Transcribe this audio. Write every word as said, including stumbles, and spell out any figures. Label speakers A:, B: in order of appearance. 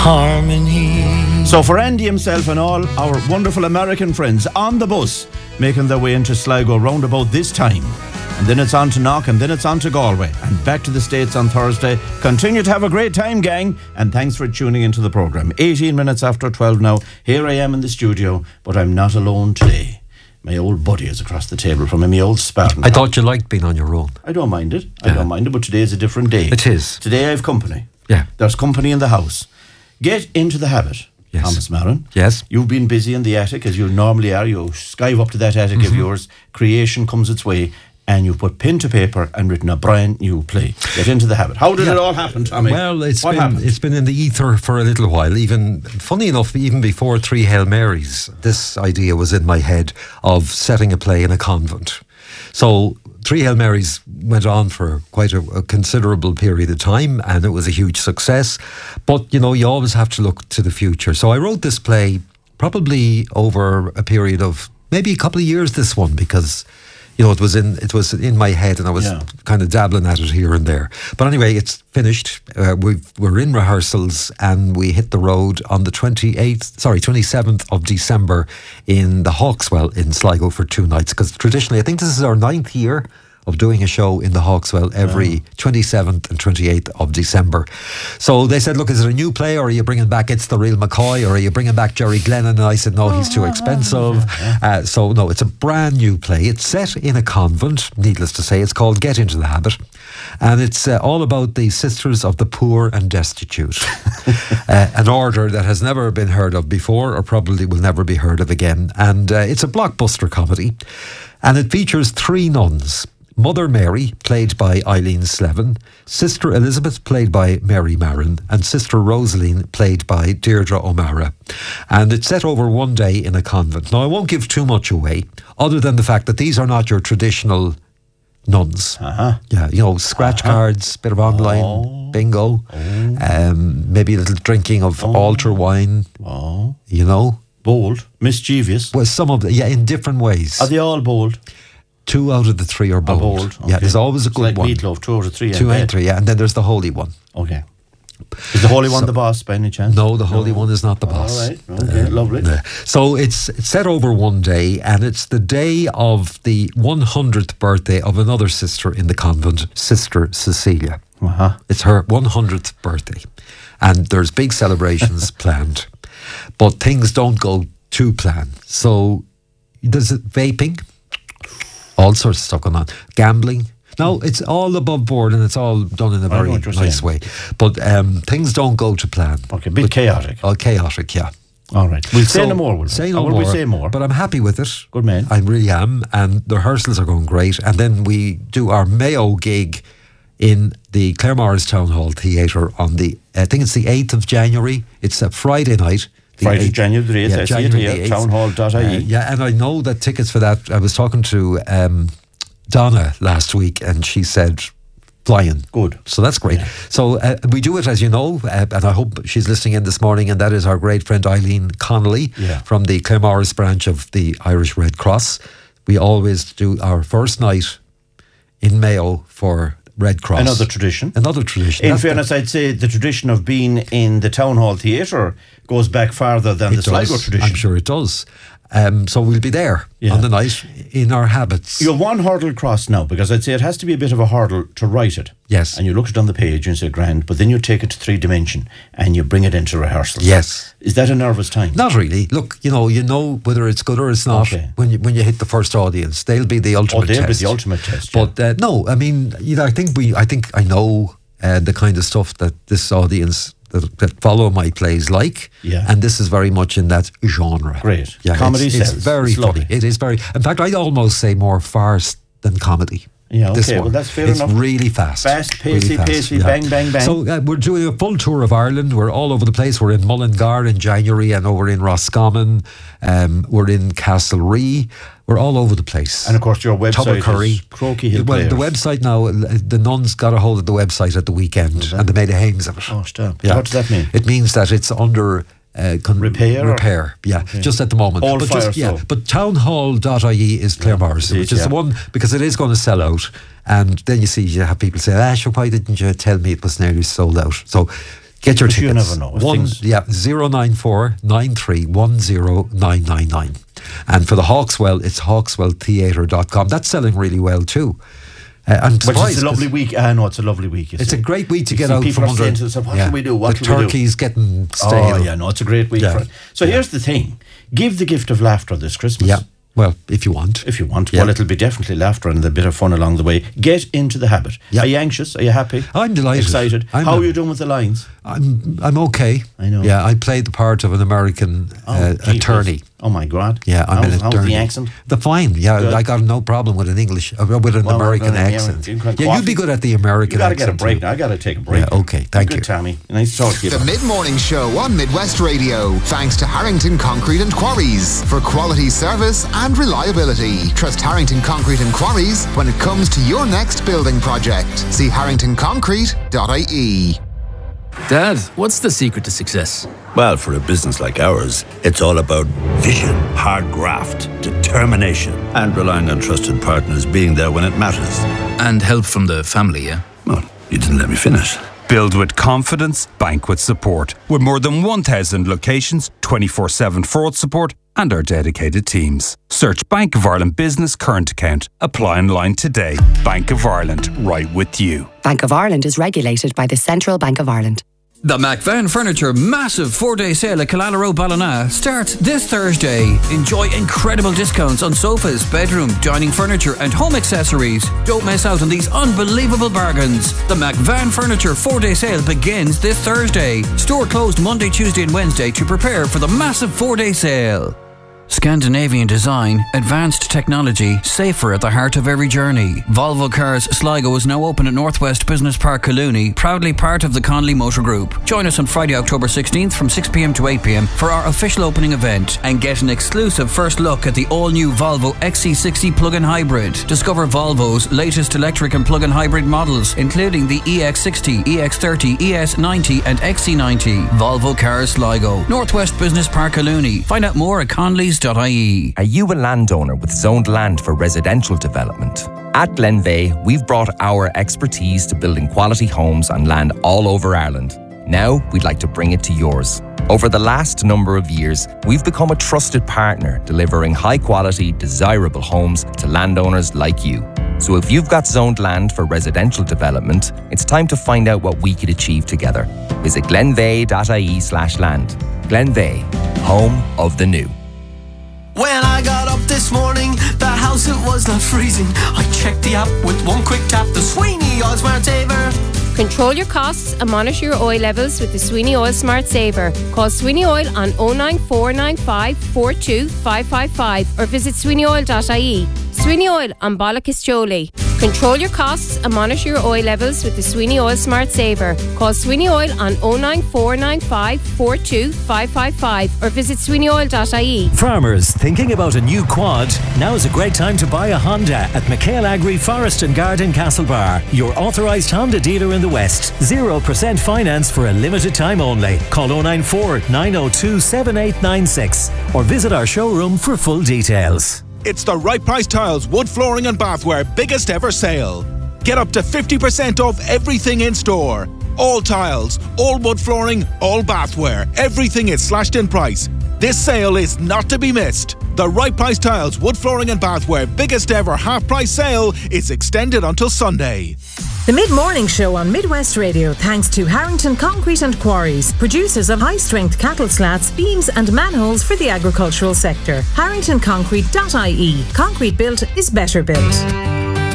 A: harmony.
B: So for Andy himself and all our wonderful American friends on the bus making their way into Sligo round about this time, and then it's on to Knock, and then it's on to Galway, and back to the States on Thursday. Continue to have a great time, gang, and thanks for tuning into the programme. eighteen minutes after twelve now. Here I am in the studio, but I'm not alone today. My old buddy is across the table from me, my old Spartan.
C: I thought you liked being on your own.
B: I don't mind it. I
C: Yeah.
B: don't mind it, but today is a different day.
C: It is.
B: Today I have company.
C: Yeah.
B: There's company in the house. Get into the habit.
C: Yes.
B: Thomas Marin.
C: Yes.
B: You've been busy in the attic, as you normally are. You skive up to that attic
C: Mm-hmm.
B: of yours. Creation comes its way. And you've put pen to paper and written a brand new play. Get into the habit. How did
C: Yeah.
B: it all happen, Tommy?
C: Well, it's
B: what
C: been
B: happened?
C: it's been in the ether for a little while. Even funny enough, even before Three Hail Marys, this idea was in my head of setting a play in a convent. So Three Hail Marys went on for quite a, a considerable period of time, and it was a huge success. But you know, you always have to look to the future. So I wrote this play probably over a period of maybe a couple of years. This one because. You know, it was in it was in my head, and I was
B: Yeah.
C: kind of dabbling at it here and there. But anyway, it's finished. Uh, we've, we're in rehearsals, and we hit the road on the twenty-eighth, sorry, twenty-seventh of December in the Hawkswell in Sligo for two nights. Because traditionally, I think this is our ninth year of doing a show in the Hawkswell every twenty-seventh and twenty-eighth of December. So they said, look, is it a new play, or are you bringing back It's the Real McCoy, or are you bringing back Jerry Glennon? And I said, no, he's too expensive. Uh, so no, it's a brand new play. It's set in a convent, needless to say. It's called Get Into the Habit. And it's uh, all about the Sisters of the Poor and Destitute. uh, an order that has never been heard of before, or probably will never be heard of again. And uh, it's a blockbuster comedy. And it features three nuns. Mother Mary, played by Eileen Slevin, Sister Elizabeth, played by Mary Marin, and Sister Rosaline, played by Deirdre O'Mara. And it's set over one day in a convent. Now, I won't give too much away, other than the fact that these are not your traditional nuns.
B: Uh-huh.
C: Yeah, you know, scratch
B: Uh-huh.
C: cards, bit of online
B: Oh.
C: bingo,
B: Oh.
C: um, maybe a little drinking of
B: Oh.
C: altar wine,
B: Oh.
C: you know.
B: Bold. Mischievous.
C: Well, some of the, yeah, in different ways.
B: Are they all bold?
C: Two out of the three are
B: Are
C: bold.
B: bold.
C: Yeah,
B: Okay.
C: there's always a
B: It's
C: good
B: like
C: one.
B: Meatloaf, two out of three.
C: Two
B: and
C: and three, yeah, and then there's the holy one.
B: Okay. Is the Holy One
C: So-
B: the boss by any chance?
C: No, the holy one is not the boss.
B: All right. Okay.
C: Uh,
B: Lovely.
C: yeah. So it's, it's set over one day, and it's the day of the one hundredth birthday of another sister in the convent, Sister Cecilia.
B: Uh-huh.
C: It's her one hundredth birthday, and there's big celebrations planned, but things don't go to plan. So there's vaping, all sorts of stuff going on, gambling. No, it's all above board, and it's all done in a
B: I know
C: very
B: what you're
C: nice
B: saying.
C: way. But um, things don't go to plan.
B: Okay. Bit
C: But-
B: chaotic.
C: Oh, chaotic, yeah.
B: All right. We'll say
C: So,
B: no more. Will we?
C: Say
B: Or
C: no
B: will
C: more.
B: we say more?
C: But I'm happy with it.
B: Good man.
C: I really am. And the rehearsals are going great. And then we do our Mayo gig in the Claremorris Town Hall Theatre on the, I think it's the eighth of January. It's a Friday night. the
B: Friday,
C: eighth.
B: January the eighth. I see it
C: January
B: here,
C: the eighth.
B: townhall dot I E.
C: Uh, yeah, and I know that tickets for that, I was talking to um, Donna last week, and she said flying.
B: Good.
C: So that's great.
B: Yeah.
C: So uh, we do it, as you know, uh, and I hope she's listening in this morning, and that is our great friend Eileen Connolly
B: Yeah.
C: from the Claremorris branch of the Irish Red Cross. We always do our first night in Mayo for Red Cross.
B: Another tradition.
C: Another tradition.
B: In
C: That-
B: fairness, I'd say the tradition of being in the Town Hall Theatre goes back farther than
C: it
B: the Sligo
C: does.
B: tradition.
C: I'm sure it does. Um, so we'll be there
B: Yeah.
C: on the night in our habits.
B: You're one hurdle crossed now, because I'd say it has to be a bit of a hurdle to write it.
C: Yes.
B: And you look at it on the page and say grand, but then you take it to three dimension and you bring it into rehearsals.
C: Yes.
B: Is that a nervous time?
C: Not really. Look, you know, you know whether it's good or it's not
B: Okay.
C: when you when you hit the first audience. They'll be the ultimate
B: Oh, they'll be
C: test.
B: the ultimate test. yeah.
C: But uh, no, I mean, you know, I think we, I think I know uh, the kind of stuff that this audience that, that follow my plays like,
B: Yeah.
C: and this is very much in that genre.
B: Great.
C: yeah,
B: Comedy
C: it's, it's
B: sells.
C: very
B: It's
C: funny.
B: lovely.
C: It is very. In fact, I'd almost say more farce than comedy.
B: Yeah,
C: This
B: okay,
C: one.
B: well, that's fair
C: it's
B: enough.
C: really fast.
B: Fast, pacey, pacey, bang, bang, bang.
C: So uh, we're doing a full tour of Ireland. We're all over the place. We're in Mullingar in January, and over in Roscommon. Um, we're in Castlerea. We're all over the place.
B: And of course, your website
C: Tubbercurry.
B: is Croaky Hill
C: Well, the
B: Players.
C: website now, uh, the nuns got a hold of the website at the weekend, and they made a hames of it.
B: Oh, stop. What does that mean?
C: It means that it's under uh, con-
B: Repair or-
C: Repair, yeah,
B: Okay.
C: just at the moment.
B: All
C: but
B: fire
C: just, yeah,
B: so.
C: but townhall dot I E is Claremorris,
B: it
C: which
B: is,
C: is the
B: yeah.
C: one, because it is going to sell out. And then you see, you have people say, ah, sure, why didn't you tell me it was nearly sold out? So Get your
B: but
C: tickets.
B: You never know.
C: One,
B: Things-
C: yeah, zero nine four nine three one zero nine nine nine. And for the Hawkswell, it's hawkswell theatre dot com. That's selling really well too. Uh, I'm
B: Which
C: surprised.
B: is a lovely week. I know it's a lovely week. You
C: It's
B: see.
C: a great week to
B: You
C: get
B: see
C: out
B: people
C: from
B: are
C: under.
B: saying to themselves, what
C: yeah,
B: can we do? What
C: the
B: can we do?
C: turkey's getting stale.
B: Oh, yeah, no, it's a great week
C: Yeah.
B: for it. So
C: Yeah.
B: here's the thing. Give the gift of laughter this Christmas.
C: Yeah. Well, if you want.
B: If you want.
C: Yeah.
B: Well, it'll be definitely laughter and a bit of fun along the way. Get into the habit.
C: Yeah.
B: Are you anxious? Are you happy?
C: I'm delighted.
B: Excited?
C: I'm
B: How
C: a-
B: are you doing with the lines?
C: I'm I'm okay.
B: I know.
C: Yeah, I played the part of an American uh,
B: gee,
C: attorney.
B: whiz. Oh, my God.
C: Yeah, I'm
B: how's,
C: an
B: how's
C: attorney.
B: the accent?
C: The fine. Yeah,
B: Good.
C: I got no problem with an English, uh, with an
B: Well,
C: American
B: well, yeah,
C: accent.
B: you can-
C: Yeah, you'd be good at the American
B: You got to
C: accent.
B: get a break
C: too.
B: now. I got to take a break.
C: Yeah, okay, thank
B: Good,
C: you.
B: Tommy. Nice to talk to you.
A: The mid-morning show on Midwest Radio, thanks to Harrington Concrete and Quarries for quality service and reliability. Trust Harrington Concrete and Quarries when it comes to your next building project. See harrington concrete dot I E.
D: Dad, what's the secret to success?
E: Well, for a business like ours, it's all about vision, hard graft, determination, and relying on trusted partners being there when it matters.
D: And help from the family, yeah?
E: Well, you didn't let me finish.
F: Build with confidence, bank with support. With more than one thousand locations, twenty-four seven fraud support, and our dedicated teams. Search Bank of Ireland Business Current Account. Apply online today. Bank of Ireland, right with you.
G: Bank of Ireland is regulated by the Central Bank of Ireland.
D: The McVan Furniture massive four-day sale at Killala Road, Ballina starts this Thursday. Enjoy incredible discounts on sofas, bedroom, dining furniture and home accessories. Don't miss out on these unbelievable bargains. The McVan Furniture four-day sale begins this Thursday. Store closed Monday, Tuesday and Wednesday to prepare for the massive four-day sale. Scandinavian design, advanced technology, safer at the heart of every journey. Volvo Cars Sligo is now open at Northwest Business Park, Collooney, proudly part of the Conley Motor Group. Join us on Friday, October sixteenth from six p m to eight p m for our official opening event and get an exclusive first look at the all-new Volvo X C sixty plug-in hybrid. Discover Volvo's latest electric and plug-in hybrid models, including the E X sixty, E X thirty, E S ninety and X C ninety. Volvo Cars Sligo, Northwest Business Park, Collooney. Find out more at conleys dot I E.
H: Are you a landowner with zoned land for residential development? At Glenveigh, we've brought our expertise to building quality homes on land all over Ireland. Now, we'd like to bring it to yours. Over the last number of years, we've become a trusted partner, delivering high-quality, desirable homes to landowners like you. So if you've got zoned land for residential development, it's time to find out what we could achieve together. Visit glenveigh dot I E slash land. Glenveigh, home of the new.
I: When I got up this morning, the house it was not freezing. I checked the app with one quick tap, the Sweeney Oil Smart Saver.
J: Control your costs and monitor your oil levels with the Sweeney Oil Smart Saver. Call Sweeney Oil on oh nine four nine five four two five five five or visit sweeney oil dot I E. Sweeney Oil on Bollocastole. Control your costs and monitor your oil levels with the Sweeney Oil Smart Saver. Call Sweeney Oil on oh nine four nine five four two five five five or visit sweeney oil dot I E.
K: Farmers thinking about a new quad? Now is a great time to buy a Honda at McHale Agri Forest and Garden Castlebar, your authorised Honda dealer in the West. zero percent finance for a limited time only. Call oh nine four nine oh two seven eight nine six or visit our showroom for full details.
L: It's the Right Price Tiles Wood Flooring and Bathware biggest ever sale. Get up to fifty percent off everything in store. All tiles, all wood flooring, all bathware. Everything is slashed in price. This sale is not to be missed. The Right Price Tiles Wood Flooring and Bathware biggest ever half price sale is extended until Sunday.
M: The mid-morning show on Midwest Radio thanks to Harrington Concrete and Quarries, producers of high-strength cattle slats, beams and manholes for the agricultural sector. harrington concrete dot I E. Concrete built is better built.